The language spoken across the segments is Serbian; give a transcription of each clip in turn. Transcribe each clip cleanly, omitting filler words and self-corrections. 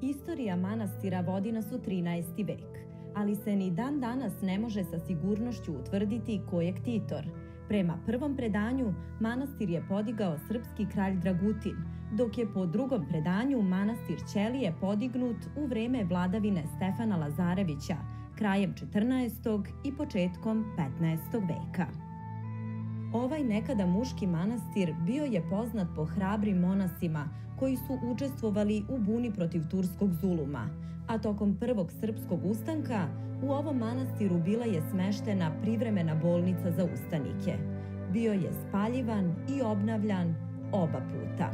Istorija manastira vodi nas u 13. vek, ali se ni dan danas ne može sa sigurnošću utvrditi ko je ktitor. Prema prvom predanju, manastir je podigao srpski kralj Dragutin, dok je po drugom predanju manastir Ćelije podignut u vreme vladavine Stefana Lazarevića, krajem 14. i početkom 15. veka. Ovaj nekada muški manastir bio je poznat po hrabrim monasima koji su učestvovali u buni protiv turskog zuluma, a tokom prvog srpskog ustanka u ovom manastiru bila je smeštena privremena bolnica za ustanike. Bio je spaljivan i obnavljan oba puta.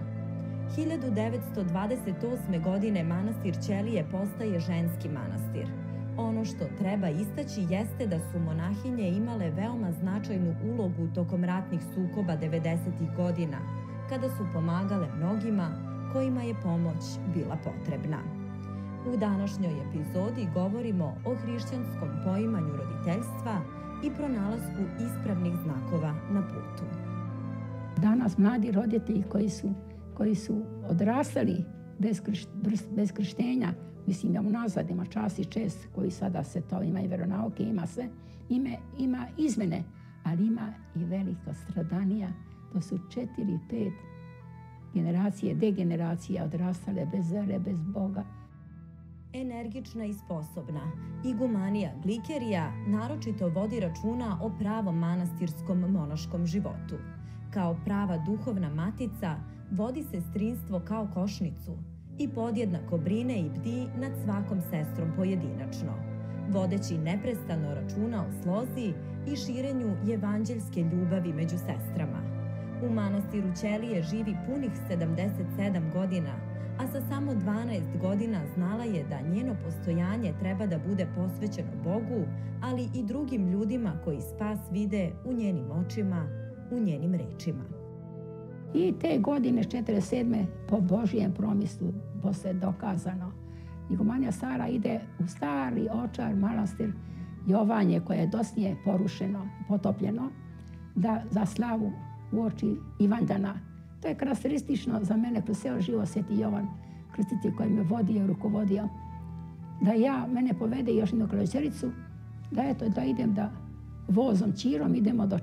1928. godine manastir Ćelije postaje ženski manastir. Ono što treba istaći jeste da su monahinje imale veoma značajnu ulogu tokom ratnih sukoba 90. godina, kada su pomagale mnogima kojima je pomoć bila potrebna. U današnjoj epizodi govorimo o hrišćanskom poimanju roditeljstva i pronalasku ispravnih znakova na putu. Danas mladi roditelji koji su odrastali bez krštenja, mislim da unazad ima čas i čest koji sada se to ima i veronauke, ima sve, ima izmene, ali ima i velika stradanija. To su 4-5 generacije, degeneracija odrastale bez vere, bez Boga. Energična i sposobna, igumanija Glikerija naročito vodi računa o pravom manastirskom monaškom životu. Kao prava duhovna matica vodi sestrinstvo kao košnicu i podjednako brine i bdi nad svakom sestrom pojedinačno, vodeći neprestano računa o slozi i širenju evanđeljske ljubavi među sestrama. U manastiru Ćelije živi punih 77 godina, a sa samo 12 godina znala je da njeno postojanje treba da bude posvećeno Bogu, ali i drugim ljudima koji spas vide u njenim očima, u njenim rečima. I te godine 47. po Božijem promislu, posle dokazano, igumanija Sara ide u stari Ovčar manastir Jovanje, koje je dosnije porušeno, potopljeno, da za slavu uoči Ivandana. To je karakteristično za mene kroz ceo život Sveti Jovan Krstitelj koji me vodio i rukovodio. Da mene povede još jednu kraljičericu, da idem da vozom Ćirom idemo do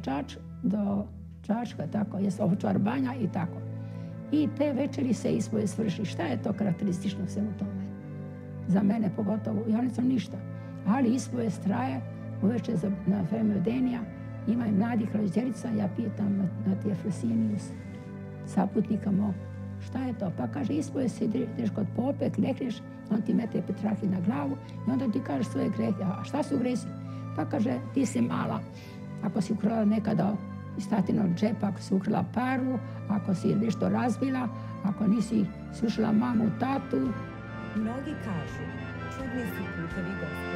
Čačka, tako, jest Ovčar banja i tako. I te večeri se ispoje svrši. Šta je to karakteristično svemu tome? Za mene pogotovo, ja ne znam ništa. Ali ispoje straje, uveče na vreme Odenija, ima i mladih kraljičerica, ja pitam na ti Efrosinijus, saputnika mog, šta je to? Pa kaže, ispoje se, ideš kod pope, klekneš, on ti mete petrahi na glavu i onda ti kažeš svoje grehe. A šta su gresi? Pa kaže, ti si mala. Ako si ukrala nekada iz tatinog džepa, ako si ukrala paru, ako si nešto razbila, ako nisi slušala mamu, tatu. Mnogi kažu, čudni su putevi Gospoda.